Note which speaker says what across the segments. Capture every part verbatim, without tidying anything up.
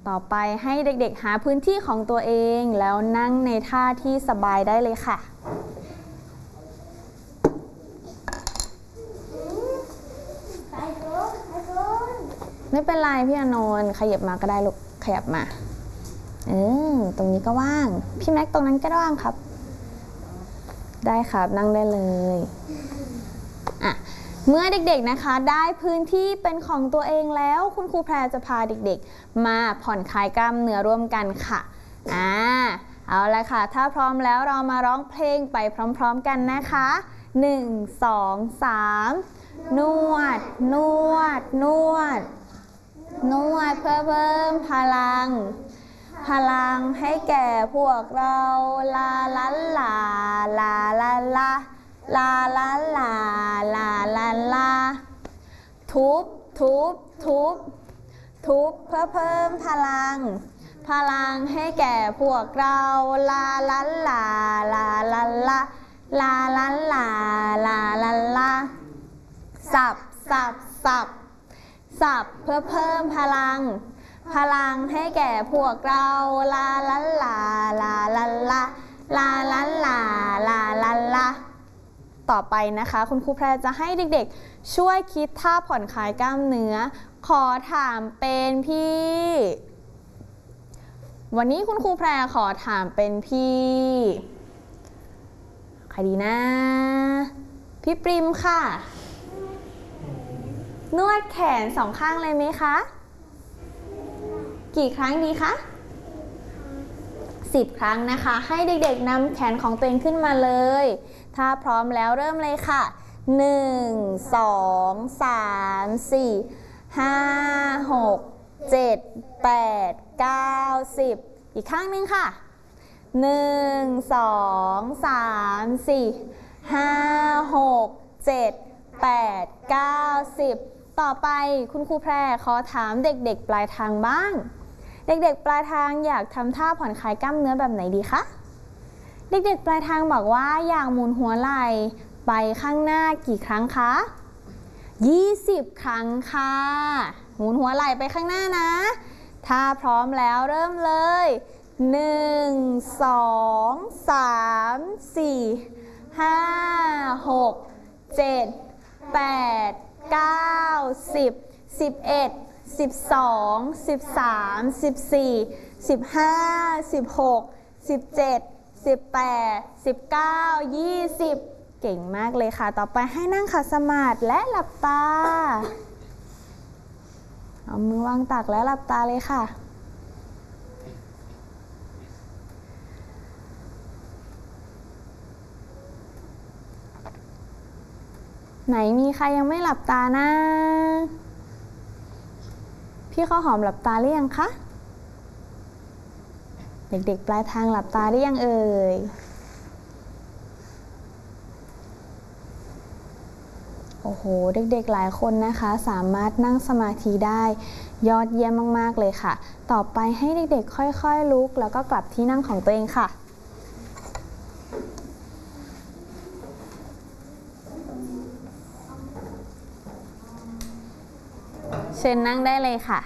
Speaker 1: ต่อไปให้เด็กๆหาพื้นที่ของตัวเองแล้วนั่งในท่าที่สบายได้เลยค่ะไม่เป็นไรพี่อนนท์ขยับมาก็ได้ลูกขยับมาเออตรงนี้ก็ว่างพี่แม็กตรงนั้นก็ว่างครับได้ครับนั่งได้เลยอ่ะเมื่อเด็กๆนะคะได้พื้นที่เป็นของตัวเองแล้วคุณครูแพรจะพาเด็กๆมาผ่อนคลายกล้ามเนื้อร่วมกันค่ะอ่าเอาละค่ะถ้าพร้อมแล้วเรามาร้องเพลงไปพร้อมๆกันนะคะหนึ่ง สอง สามนวดนวดนวดนวดเพื่อเพิ่มพลังพลังให้แก่พวกเราลาลาลาลาลาลาลาลาลาลาลาลาทุบทุบทุบทุบเพื่อเพิ่มพลังพลังให้แก่พวกเราลาลาลาลาลาลาลาลาลาลาลาลาสับสับสับสับเพื่อเพิ่มพลังพลังให้แก่พวกเราลาลาลาลาลาลาลาลาลาลาลาลาต่อไปนะคะคุณครูแพรจะให้เด็กๆช่วยคิดท่าผ่อนคลายกล้ามเนื้อขอถามเป็นพี่วันนี้คุณครูแพรขอถามเป็นพี่ใครดีนะพี่ปริมค่ะนวดแขนสองข้างเลยไหมคะกี่ครั้งดีคะสิบครั้งนะคะให้เด็กๆนำแขนของตัวเองขึ้นมาเลยถ้าพร้อมแล้วเริ่มเลยค่ะหนึ่ง สอง สาม สี่ ห้า หก เจ็ด แปด เก้า สิบอีกข้างหนึ่งค่ะหนึ่ง สอง สาม สี่ ห้า หก เจ็ด แปด เก้า สิบต่อไปคุณครูแพรขอถามเด็กๆปลายทางบ้างเด็กๆปลายทางอยากทำท่าผ่อนคลายกล้ามเนื้อแบบไหนดีคะเด็กๆปลายทางบอกว่าอยากหมุนหัวไหล่ไปข้างหน้ากี่ครั้งคะยี่สิบครั้งค่ะหมุนหัวไหล่ไปข้างหน้านะถ้าพร้อมแล้วเริ่มเลยหนึ่ง สอง สาม สี่ ห้า หก เจ็ด แปด เก้า สิบ สิบเอ็ด สิบสอง สิบสาม สิบสี่ สิบห้า สิบหก สิบเจ็ด สิบแปด สิบเก้า ยี่สิบเก่งมากเลยค่ะต่อไปให้นั่งขัดสมาธิและหลับตาเอามือวางตักและหลับตาเลยค่ะไหนมีใครยังไม่หลับตานะพี่ข้าวหอมหลับตาหรือยังคะเด็กๆปลายทางหลับตาหรือยังเอ่ยโอ้โหเด็กๆหลายคนนะคะสามารถนั่งสมาธิได้ยอดเยี่ยมมากๆเลยค่ะต่อไปให้เด็กๆค่อยๆลุกแล้วก็กลับที่นั่งของตัวเองค่ะเชิญนั่งได้เลยค่ะ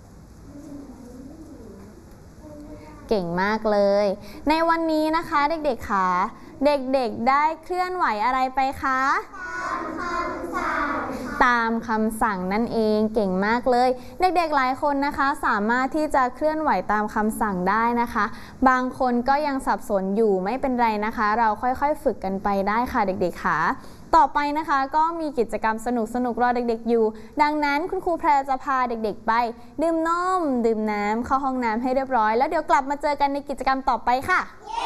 Speaker 1: เก่งมากเลยในวันนี้นะคะเด็กๆค่ะเด็กๆได้เคลื่อนไหวอะไรไปคะตามคำสั่งนั่นเองเก่งมากเลยเด็กๆหลายคนนะคะสามารถที่จะเคลื่อนไหวตามคำสั่งได้นะคะบางคนก็ยังสับสนอยู่ไม่เป็นไรนะคะเราค่อยๆฝึกกันไปได้ค่ะเด็กๆค่ะต่อไปนะคะก็มีกิจกรรมสนุกๆรอเด็กๆอยู่ดังนั้นคุณครูแพรจะพาเด็กๆไปดื่มนมดื่มน้ำเข้าห้องน้ำให้เรียบร้อยแล้วเดี๋ยวกลับมาเจอกันในกิจกรรมต่อไปค่ะ